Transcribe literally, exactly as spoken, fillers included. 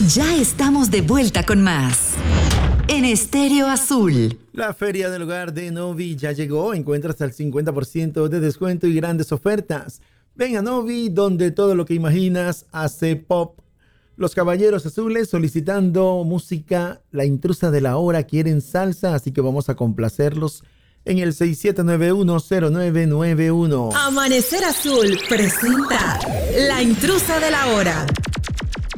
Ya estamos de vuelta con más. En Estéreo Azul. La Feria del Hogar de Novi ya llegó. Encuentras al cincuenta por ciento de descuento y grandes ofertas. Ven a Novi, donde todo lo que imaginas hace pop. Los Caballeros Azules solicitando música. La intrusa de la hora quieren salsa, así que vamos a complacerlos en el seis siete nueve uno cero nueve nueve uno. Amanecer Azul presenta La intrusa de la hora.